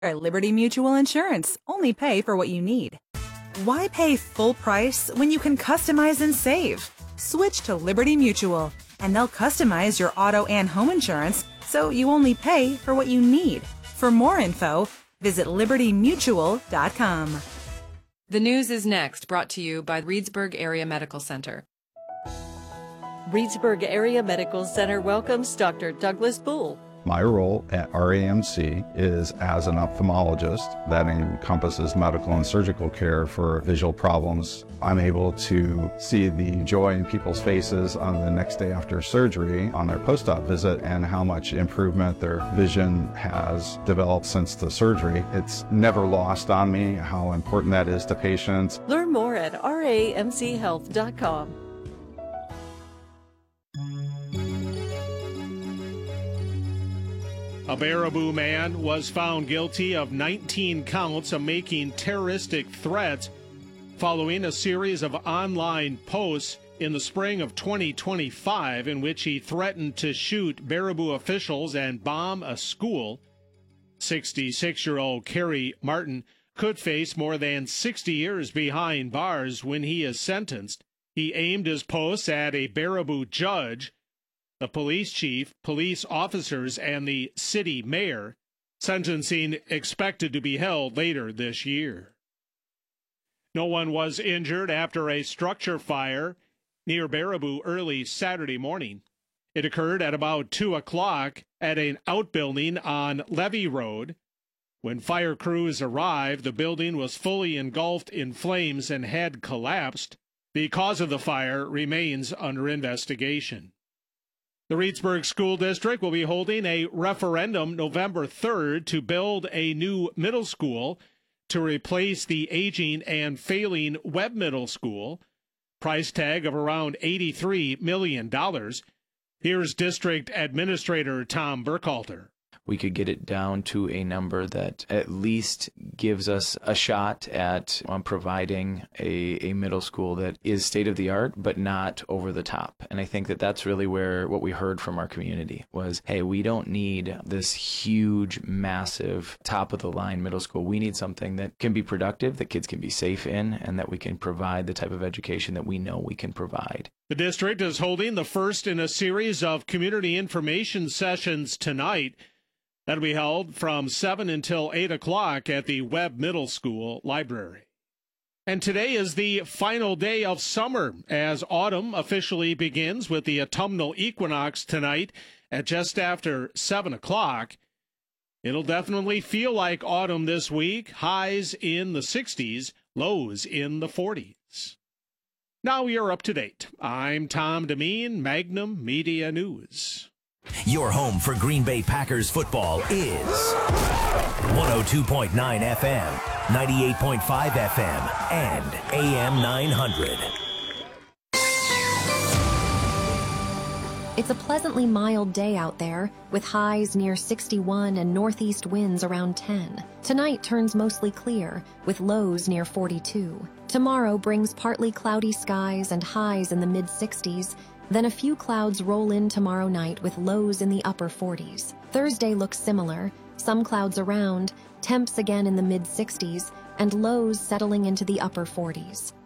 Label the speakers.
Speaker 1: At Liberty Mutual Insurance, only pay for what you need. Why pay full price when you can customize and save? Switch to Liberty Mutual, and they'll customize your auto and home insurance so you only pay for what you need. For more info, visit libertymutual.com.
Speaker 2: The news is next, brought to you by Reedsburg Area Medical Center.
Speaker 3: Reedsburg Area Medical Center welcomes Dr. Douglas Bull.
Speaker 4: My role at RAMC is as an ophthalmologist. That encompasses medical and surgical care for visual problems. I'm able to see the joy in people's faces on the next day after surgery on their post-op visit and how much improvement their vision has developed since the surgery. It's never lost on me how important that is to patients.
Speaker 3: Learn more at ramchealth.com.
Speaker 5: A Baraboo man was found guilty of 19 counts of making terroristic threats following a series of online posts in the spring of 2025 in which he threatened to shoot Baraboo officials and bomb a school. 66-year-old Kerry Martin could face more than 60 years behind bars when he is sentenced. He aimed his posts at a Baraboo judge, the police chief, police officers, and the city mayor. Sentencing expected to be held later this year. No one was injured after a structure fire near Baraboo early Saturday morning. It occurred at about 2 o'clock at an outbuilding on Levy Road. When fire crews arrived, the building was fully engulfed in flames and had collapsed. The cause of the fire remains under investigation. The Reedsburg School District will be holding a referendum November 3rd to build a new middle school to replace the aging and failing Webb Middle School. Price tag of around $83 million. Here's District Administrator Tom Burkhalter.
Speaker 6: We could get it down to a number that at least gives us a shot at providing a middle school that is state-of-the-art, but not over the top. And I think that that's really where what we heard from our community was, hey, we don't need this huge, massive, top-of-the-line middle school. We need something that can be productive, that kids can be safe in, and that we can provide the type of education that we know we can provide.
Speaker 5: The district is holding the first in a series of community information sessions tonight. That'll be held from 7 until 8 o'clock at the Webb Middle School Library. And today is the final day of summer as autumn officially begins with the autumnal equinox tonight at just after 7 o'clock. It'll definitely feel like autumn this week. Highs in the 60s, lows in the 40s. Now you're up to date. I'm Tom Demeen, Magnum Media News.
Speaker 7: Your home for Green Bay Packers football is 102.9 FM, 98.5 FM, and AM 900.
Speaker 8: It's a pleasantly mild day out there, with highs near 61 and northeast winds around 10. Tonight turns mostly clear, with lows near 42. Tomorrow brings partly cloudy skies and highs in the mid-60s. Then a few clouds roll in tomorrow night with lows in the upper 40s. Thursday looks similar, some clouds around, temps again in the mid-60s, and lows settling into the upper 40s.